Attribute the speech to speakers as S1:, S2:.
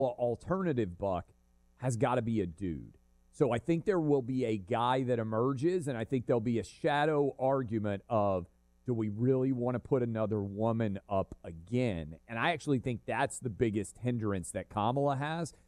S1: alternative, Buck, has got to be a dude. So I think there will be a guy that emerges, and I think there'll be a shadow argument of, do we really want to put another woman up again? And I actually think that's the biggest hindrance that Kamala has,